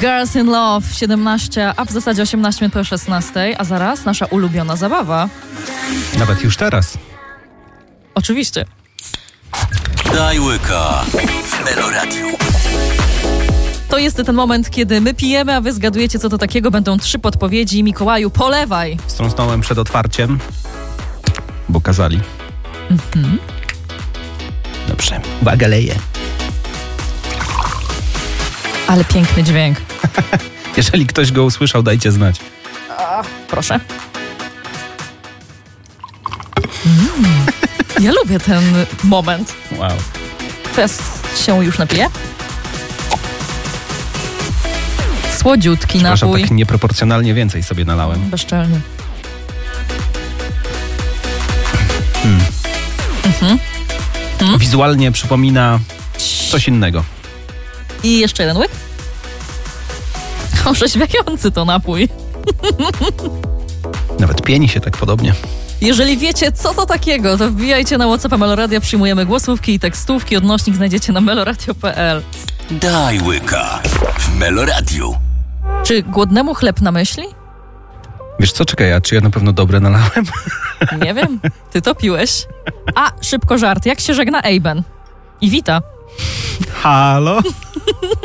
Girls in Love 17, a w zasadzie 18 minut po 16, a zaraz nasza ulubiona zabawa. Nawet już teraz. Oczywiście. Daj łyka w Meloradiu. To jest ten moment, kiedy my pijemy, a wy zgadujecie, co to takiego. Będą 3 podpowiedzi. Mikołaju, polewaj. Strąsnąłem przed otwarciem, bo kazali. Dobrze. Uwaga, leję. Ale piękny dźwięk. Jeżeli ktoś go usłyszał, dajcie znać. Proszę. Ja lubię ten moment. Wow. Teraz się już napiję. Słodziutki Przepraszam, napój. tak nieproporcjonalnie więcej sobie nalałem. Bezczelny. Wizualnie przypomina coś innego. I jeszcze jeden łyk. Orzeźwiający to napój. Nawet pieni się tak podobnie. Jeżeli wiecie, co to takiego, to wbijajcie na WhatsAppa Meloradia, przyjmujemy głosówki i tekstówki. Odnośnik znajdziecie na meloradio.pl. Daj łyka w Meloradiu. Czy głodnemu chleb na myśli? Wiesz co, czekaj, a czy ja na pewno dobre nalałem? Nie wiem, ty to piłeś. A, szybko żart. Jak się żegna Ejben? I wita. Halo?